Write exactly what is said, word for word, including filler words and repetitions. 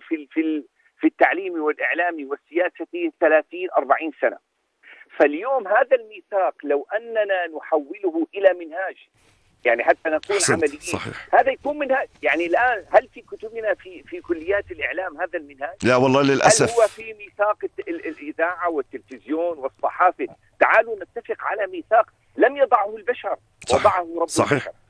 في في في التعليم والإعلام والسياسة ثلاثين أربعين سنة. فاليوم هذا الميثاق لو أننا نحوله إلى منهاج، يعني حتى نكون عمليين، صحيح. هذا يكون منهاج. يعني الآن هل في كتبنا في في كليات الإعلام هذا المنهاج؟ لا والله للأسف. هل هو في ميثاق الإذاعة والتلفزيون والصحافة؟ تعالوا نتفق على ميثاق لم يضعه البشر، وضعه رب صحيح. البشر.